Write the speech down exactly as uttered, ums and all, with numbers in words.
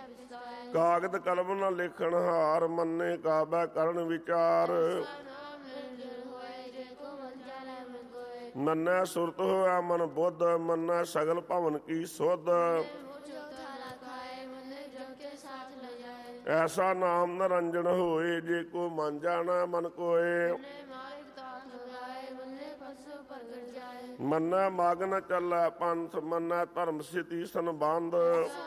ਕਾਗਦ ਕਲਮ ਨ ਲਿਖਣ ਹਾਰ, ਮੰਨੇ ਕਾਬੈ ਕਰਨ ਵਿਚਾਰ। ਮੰਨੈ ਸੁਰਤ ਹੋਇਆ ਮਨ ਬੁੱਧ, ਮੰਨੈ ਸਗਲ ਭਵਨ ਕੀ ਸੁਧ। ਐਸਾ ਨਾਮ ਨਿਰੰਜਨ ਹੋਏ, ਜੇ ਕੋ ਮਨ ਜਾਣਾ ਮਨ ਕੋਏ। ਮੰਨੈ ਮਗ ਨ ਚੱਲੈ ਪੰਥ, ਮੰਨੈ ਧਰਮ ਸਿਤੀ ਸੰਬੰਧ।